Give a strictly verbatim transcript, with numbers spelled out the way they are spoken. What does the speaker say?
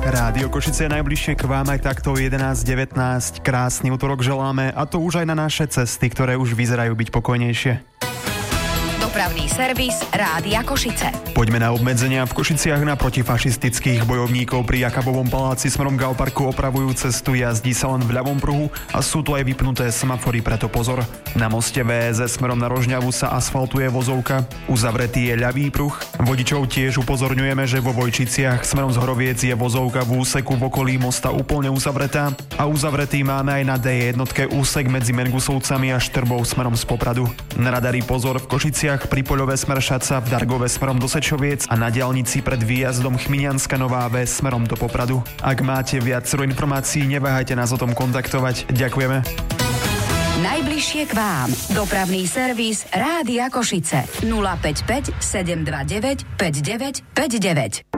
Rádio Košice je najbližšie k vám aj takto jedenásť devätnásť. Krásny utorok želáme, a to už aj na naše cesty, ktoré už vyzerajú byť pokojnejšie. Dopravný servis Rádia Košice. Poďme na obmedzenia. V Košiciach na protifašistických bojovníkov pri Jakabovom paláci smerom k Alparku opravujú cestu, jazdí sa len v ľavom pruhu a sú tu aj vypnuté semafory, preto pozor. Na moste vé es es smerom na Rožňavu sa asfaltuje vozovka, uzavretý je ľavý pruh. Vodičov tiež upozorňujeme, že vo Vojčiciach smerom z Horoviec je vozovka v úseku v okolí mosta úplne uzavretá a uzavretý máme aj na dé jednotke úsek medzi Mengusovcami a Štrbou smerom z Popradu. Na radari pozor v Košiciach pri Poľové Smršaca, v Dargove smerom do Sečoviec a na diaľnici pred výjazdom Chminianska Nová Ves smerom do Popradu. Ak máte viacero informácií, neváhajte nás o tom kontaktovať. Ďakujeme. Najbližšie k vám. Dopravný servis Rádia Košice. nula päť päť sedem dva deväť päť deväť päť deväť.